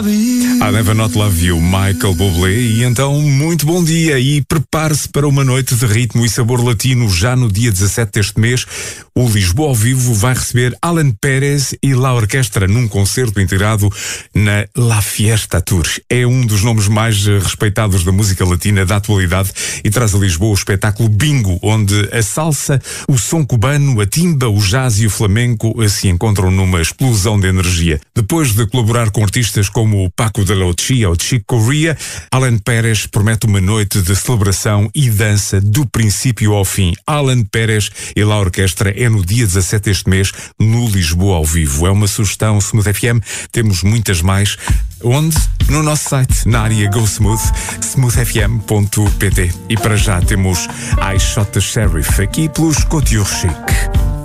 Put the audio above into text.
I Never Not Love You, Michael Bublé. E então, muito bom dia e prepare-se para uma noite de ritmo e sabor latino. Já no dia 17 deste mês, o Lisboa ao Vivo vai receber Alan Pérez e La Orquestra num concerto integrado na La Fiesta Tour. É um dos nomes mais respeitados da música latina da atualidade e traz a Lisboa o espetáculo Bingo, onde a salsa, o som cubano, a timba, o jazz e o flamenco se encontram numa explosão de energia. Depois de colaborar com artistas como o Paco de la Ochia ou Chick Corea, Alan Pérez promete uma noite de celebração e dança do princípio ao fim. Alan Pérez e La Orquestra é no dia 17 deste mês no Lisboa ao Vivo. É uma sugestão Smooth FM, temos muitas mais. Onde? No nosso site, na área Go Smooth, smoothfm.pt. E para já temos I Shot the Sheriff aqui pelos Couture Chic.